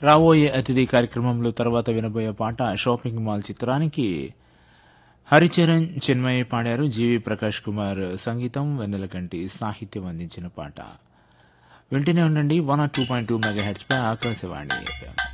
రాబోయే అతిథి కార్యక్రమంలో తర్వాత వినబోయే పాట షాపింగ్ మాల్ చిత్రానికి హరిచరణ్ చిన్మయి పాడారు. జీవి ప్రకాష్ కుమార్ సంగీతం, వెన్నెలకంటి సాహిత్యం అందించిన పాట. వింటూనే ఉండండి 102.2 మెగాహెర్ట్జ్ పై ఆకాశవాణి FM.